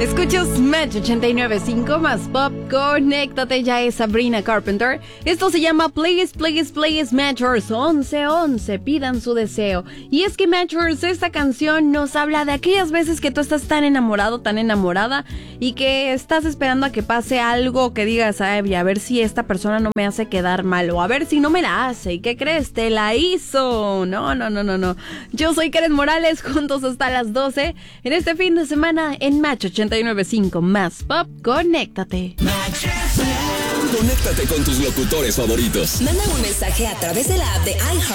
Escuchas Match 89.5 más pop. Conéctate, ya es Sabrina Carpenter. Esto se llama Please, Please, Please Matchers 1111. Pidan su deseo. Y es que Matchers, esta canción nos habla de aquellas veces que tú estás tan enamorado, tan enamorada, y que estás esperando a que pase algo que digas, ay, a ver si esta persona no me hace quedar mal, o a ver si no me la hace. ¿Y qué crees? Te la hizo. No. Yo soy Karen Morales, juntos hasta las 12 en este fin de semana en Match 89.5 más pop. Conéctate. Conéctate con tus locutores favoritos. Manda un mensaje a través de la app de iHeart